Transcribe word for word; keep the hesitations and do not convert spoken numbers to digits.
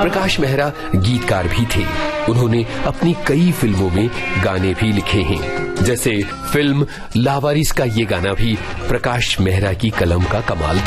प्रकाश मेहरा गीतकार भी थे। उन्होंने अपनी कई फिल्मों में गाने भी लिखे हैं, जैसे फिल्म लावारिस का ये गाना भी प्रकाश मेहरा की कलम का कमाल था।